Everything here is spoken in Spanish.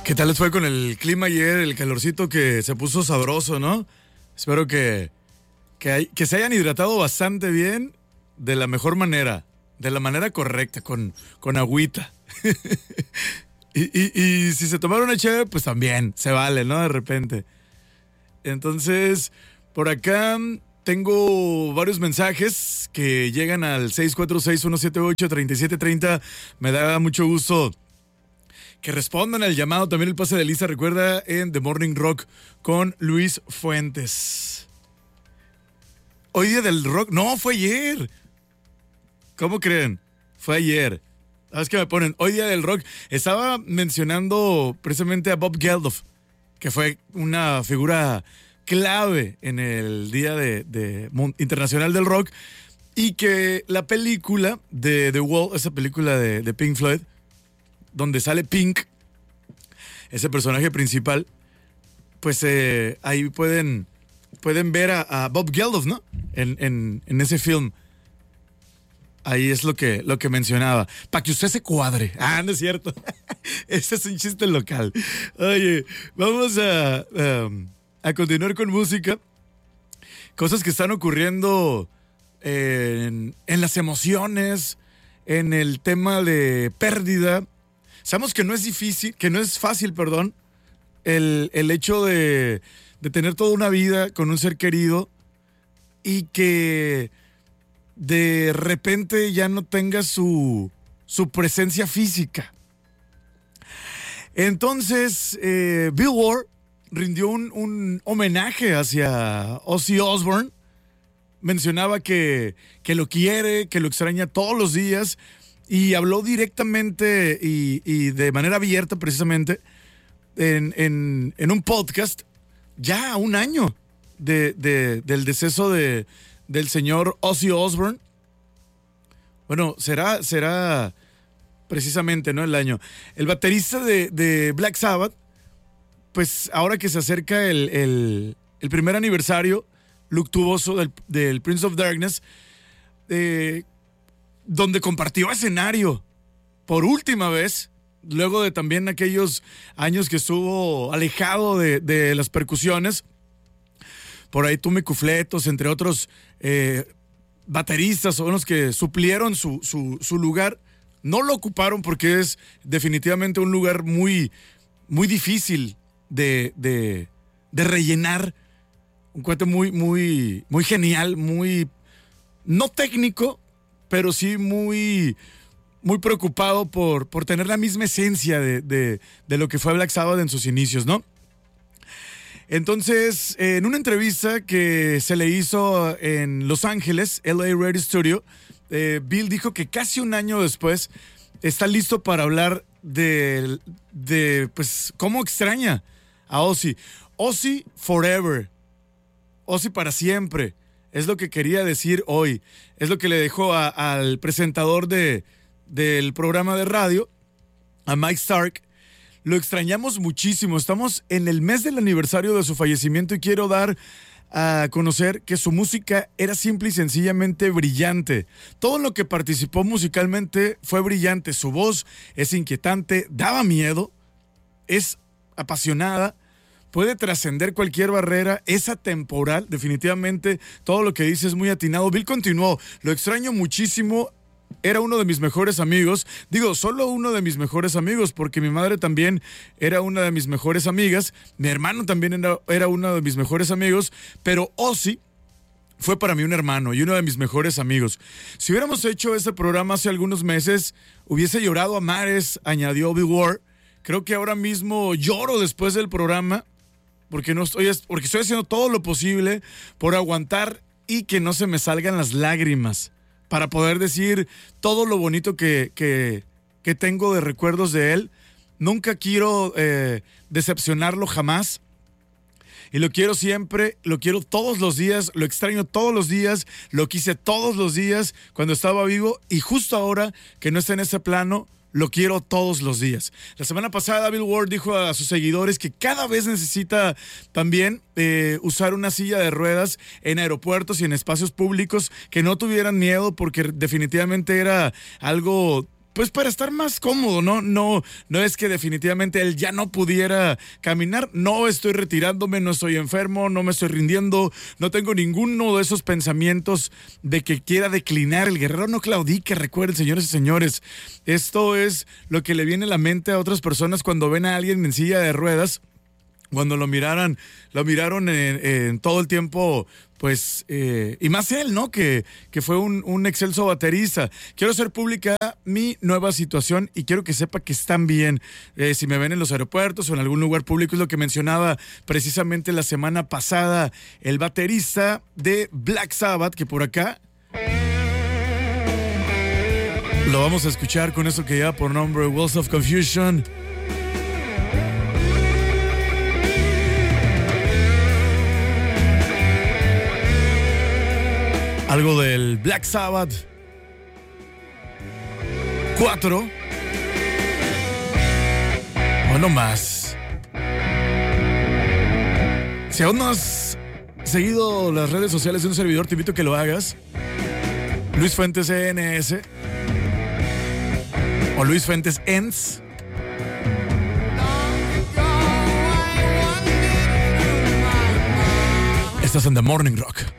¿Qué tal les fue con el clima ayer, el calorcito que se puso sabroso, no? Espero que se hayan hidratado bastante bien, de la mejor manera, de la manera correcta, con agüita. y si se tomaron una chévere, pues también, se vale, ¿no? De repente. Entonces, por acá tengo varios mensajes que llegan al 646-178-3730. Me da mucho gusto que respondan al llamado. También el pase de lista, recuerda, en The Morning Rock con Luis Fuentes. Hoy día del rock. No, fue ayer. ¿Cómo creen? Fue ayer. ¿Sabes qué me ponen? Hoy día del rock. Estaba mencionando precisamente a Bob Geldof, que fue una figura clave en el Día Internacional del Rock, y que la película de The Wall, esa película de Pink Floyd, donde sale Pink, ese personaje principal, pues ahí pueden ver a Bob Geldof, ¿no? En ese film. Ahí es lo que mencionaba. Para que usted se cuadre. Ah, no es cierto. Ese es un chiste local. Oye, vamos a continuar con música. Cosas que están ocurriendo en las emociones, en el tema de pérdida. Sabemos que no es fácil, el hecho de tener toda una vida con un ser querido y que de repente ya no tenga su presencia física. Entonces, Bill Ward rindió un homenaje hacia Ozzy Osbourne. Mencionaba que lo quiere, que lo extraña todos los días, y habló directamente y de manera abierta, precisamente, en un podcast, ya a un año del deceso del señor Ozzy Osbourne. Bueno, será precisamente, ¿no?, el año. El baterista de Black Sabbath, pues ahora que se acerca el primer aniversario luctuoso del Prince of Darkness, donde compartió escenario por última vez, luego de también aquellos años que estuvo alejado de las percusiones. Por ahí Tommy Cufletos, entre otros bateristas, son los que suplieron su lugar. No lo ocuparon porque es definitivamente un lugar muy, muy difícil de rellenar. Un cuate muy, muy, muy genial, muy no técnico, pero sí muy, muy preocupado por tener la misma esencia de lo que fue Black Sabbath en sus inicios, ¿no? Entonces, en una entrevista que se le hizo en Los Ángeles, LA Radio Studio, Bill dijo que casi un año después está listo para hablar de pues, cómo extraña a Ozzy. Ozzy forever. Ozzy para siempre. Es lo que quería decir hoy. Es lo que le dejó al presentador del programa de radio, a Mike Stark. Lo extrañamos muchísimo. Estamos en el mes del aniversario de su fallecimiento y quiero dar a conocer que su música era simple y sencillamente brillante. Todo en lo que participó musicalmente fue brillante. Su voz es inquietante, daba miedo, es apasionada, puede trascender cualquier barrera, es atemporal. Definitivamente todo lo que dice es muy atinado. Bill continuó: lo extraño muchísimo. Era uno de mis mejores amigos. Digo, solo uno de mis mejores amigos, porque mi madre también era una de mis mejores amigas. Mi hermano también era uno de mis mejores amigos. Pero Ozzy fue para mí un hermano y uno de mis mejores amigos. Si hubiéramos hecho este programa hace algunos meses, hubiese llorado a mares, añadió Bill Ward. Creo que ahora mismo lloro después del programa porque estoy haciendo todo lo posible por aguantar y que no se me salgan las lágrimas, para poder decir todo lo bonito que tengo de recuerdos de él. Nunca quiero decepcionarlo jamás. Y lo quiero siempre, lo quiero todos los días, lo extraño todos los días, lo quise todos los días cuando estaba vivo, y justo ahora que no está en ese plano, lo quiero todos los días. La semana pasada Bill Ward dijo a sus seguidores que cada vez necesita también usar una silla de ruedas en aeropuertos y en espacios públicos, que no tuvieran miedo, porque definitivamente era algo pues para estar más cómodo, ¿no? No es que definitivamente él ya no pudiera caminar. No estoy retirándome, no estoy enfermo, no me estoy rindiendo, no tengo ninguno de esos pensamientos de que quiera declinar. El guerrero no claudica, recuerden, señores y señores. Esto es lo que le viene a la mente a otras personas cuando ven a alguien en silla de ruedas. Cuando lo miraron en todo el tiempo, pues, y más él, ¿no? Que fue un excelso baterista. Quiero hacer pública mi nueva situación y quiero que sepa que están bien. Si me ven en los aeropuertos o en algún lugar público, es lo que mencionaba precisamente la semana pasada el baterista de Black Sabbath, que por acá lo vamos a escuchar con eso que lleva por nombre Walls of Confusion. Algo del Black Sabbath 4. O no más. Si aún no has seguido las redes sociales de un servidor, te invito a que lo hagas. Luis Fuentes ENS o Luis Fuentes ENS. Estás en The Morning Rock.